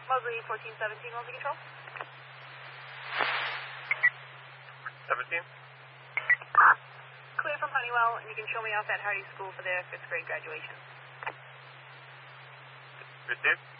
Mosley 1417, Mosley Control. 17. Clear from Honeywell, and you can show me off at Hardy School for their 5th grade graduation. Received.